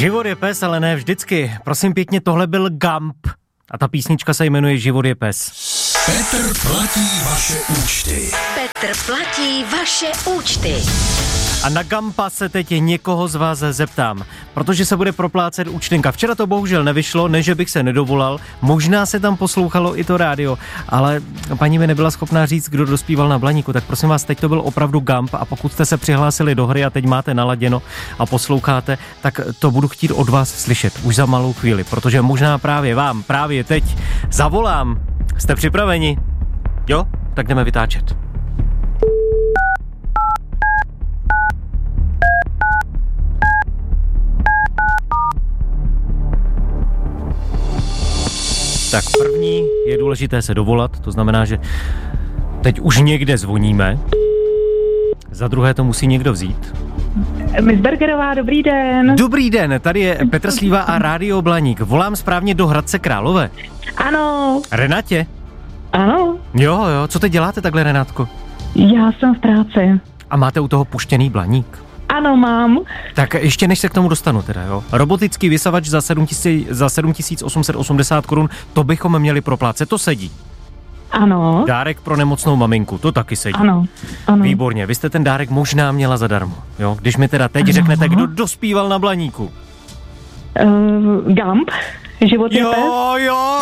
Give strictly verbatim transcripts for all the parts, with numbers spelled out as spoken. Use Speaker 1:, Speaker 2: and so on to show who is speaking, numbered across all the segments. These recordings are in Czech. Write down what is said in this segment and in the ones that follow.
Speaker 1: Život je pes, ale ne vždycky. Prosím pěkně, tohle byl Gump. A ta písnička se jmenuje Život je pes.
Speaker 2: Petr platí vaše účty.
Speaker 3: Petr platí vaše účty.
Speaker 1: A na Gumpa se teď někoho z vás zeptám, protože se bude proplácet účtenka. Včera to bohužel nevyšlo, ne že bych se nedovolal, možná se tam poslouchalo i to rádio, ale paní mi nebyla schopná říct, kdo dospíval na Blaníku, tak prosím vás, teď to byl opravdu Gump a pokud jste se přihlásili do hry a teď máte naladěno a posloucháte, tak to budu chtít od vás slyšet už za malou chvíli, protože možná právě vám, právě teď zavolám. Jste připraveni? Jo? Tak jdeme vytáčet. Tak první je důležité se dovolat, to znamená, že teď už někde zvoníme. Za druhé to musí někdo vzít.
Speaker 4: Miss Bergerová, dobrý den.
Speaker 1: Dobrý den, tady je Petr Slíva a Rádio Blaník. Volám správně do Hradce Králové.
Speaker 4: Ano.
Speaker 1: Renatě?
Speaker 4: Ano.
Speaker 1: Jo, jo, co teď děláte takhle, Renátko?
Speaker 4: Já jsem v práci.
Speaker 1: A máte u toho puštěný Blaník?
Speaker 4: Ano, mám.
Speaker 1: Tak ještě než se k tomu dostanu teda, jo. Robotický vysavač za sedm tisíc osm set osmdesát korun, to bychom měli proplácet, to sedí.
Speaker 4: Ano.
Speaker 1: Dárek pro nemocnou maminku, to taky sedí.
Speaker 4: Ano, ano.
Speaker 1: Výborně, vy jste ten dárek možná měla zadarmo, jo. Když mi teda teď ano. řeknete, kdo dospíval na Blaníku.
Speaker 4: Uh, Gump, Život je pes.
Speaker 1: Jo, jo.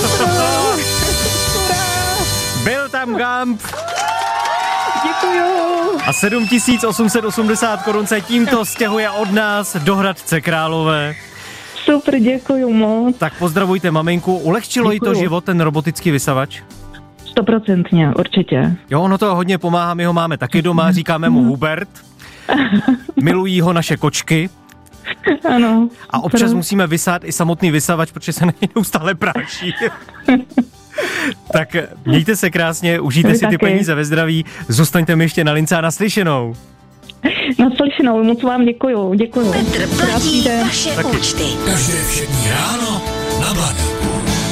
Speaker 1: Byl tam Gump.
Speaker 4: Děkuju.
Speaker 1: A sedm tisíc osm set osmdesát korun se tímto stěhuje od nás do Hradce Králové.
Speaker 4: Super, děkuju moc.
Speaker 1: Tak pozdravujte maminku. Ulehčilo jí to život, ten robotický vysavač?
Speaker 4: Stoprocentně, určitě.
Speaker 1: Jo, ono to hodně pomáhá, my ho máme taky doma, říkáme mu Hubert. Milují ho naše kočky.
Speaker 4: Ano.
Speaker 1: A občas musíme vysát i samotný vysavač, protože se na něj neustále práší. Tak mějte se krásně, užijte
Speaker 4: Vy
Speaker 1: si ty
Speaker 4: taky.
Speaker 1: peníze ve zdraví, zůstaňte mi ještě na lince a naslyšenou.
Speaker 4: Naslyšenou, moc vám děkuju, děkuju.
Speaker 3: Petr platí vaše
Speaker 1: Taky.
Speaker 3: účty.
Speaker 2: Každé všední ráno na Blaníku.